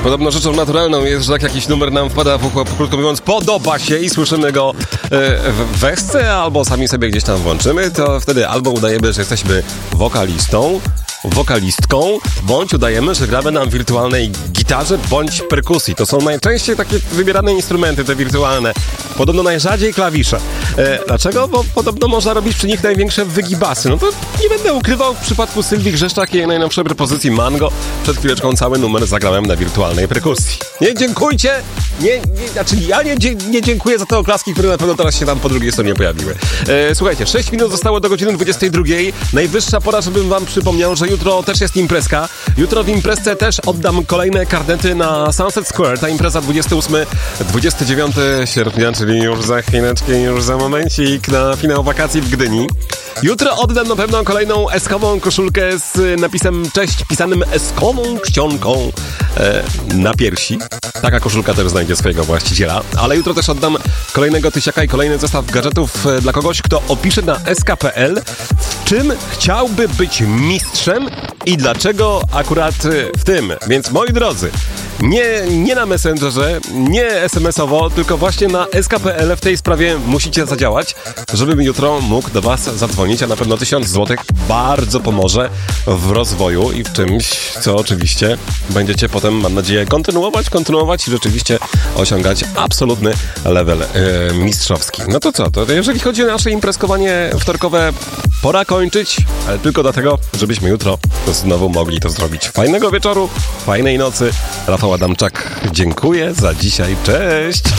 Podobno rzeczą naturalną jest, że jak jakiś numer nam wpada w ucho, krótko mówiąc, podoba się i słyszymy go w wesce, albo sami sobie gdzieś tam włączymy, to wtedy albo udajemy, że jesteśmy wokalistką, bądź udajemy, że gramy na wirtualnej gitarze bądź perkusji. To są najczęściej takie wybierane instrumenty, te wirtualne. Podobno najrzadziej klawisze. Dlaczego? Bo podobno można robić przy nich największe wygibasy. No to nie będę ukrywał, w przypadku Sylwii Grzeszczak i jej najnowszej propozycji Mango przed chwileczką cały numer zagrałem na wirtualnej perkusji. Nie dziękujcie! Ja nie dziękuję za te oklaski, które na pewno teraz się tam po drugiej stronie pojawiły. Słuchajcie, 6 minut zostało do godziny 22. Najwyższa pora, żebym wam przypomniał, że jutro też jest imprezka. Jutro w imprezce też oddam kolejne karnety na Sunset Square. Ta impreza 28-29 sierpnia, czyli już za chwileczkę, już za momencik na finał wakacji w Gdyni. Jutro oddam na pewno kolejną eskową koszulkę z napisem cześć, pisanym eskową czcionką na piersi. Taka koszulka też znajdzie swojego właściciela. Ale jutro też oddam kolejnego tysiaka i kolejny zestaw gadżetów dla kogoś, kto opisze na sk.pl, w czym chciałby być mistrzem i dlaczego akurat w tym. Więc moi drodzy, nie na Messengerze, nie SMS-owo, tylko właśnie na sk.pl w tej sprawie musicie zadziałać, żebym jutro mógł do was zadzwonić, a na pewno 1000 zł bardzo pomoże w rozwoju i w czymś, co oczywiście będziecie potem, mam nadzieję, kontynuować i rzeczywiście osiągać absolutny level mistrzowski. No to co, to jeżeli chodzi o nasze imprezkowanie wtorkowe, pora kończyć, ale tylko dlatego, żebyśmy jutro znowu mogli to zrobić. Fajnego wieczoru, fajnej nocy. Rafał Adamczak, dziękuję za dzisiaj. Cześć!